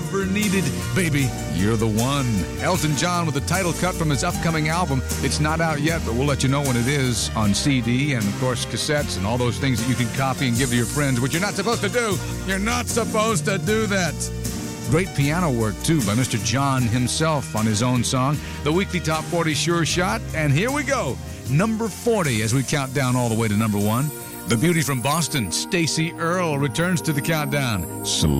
ever needed. Baby, you're the one. Elton John with the title cut from his upcoming album. It's not out yet, but we'll let you know when it is on CD and, of course, cassettes and all those things that you can copy and give to your friends, which you're not supposed to do. You're not supposed to do that. Great piano work, too, by Mr. John himself on his own song, the weekly Top 40 Sure Shot. And here we go. Number 40 as we count down all the way to number 1. The beauty from Boston, Stacey Earle, returns to the countdown.